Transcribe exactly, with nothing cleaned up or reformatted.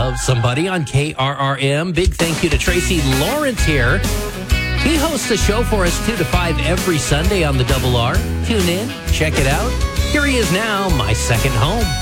Love Somebody on K R R M. Big thank you to Tracy Lawrence here. He hosts a show for us two to five every Sunday on the Double R. Tune in, check it out. Here he is now, My Second Home.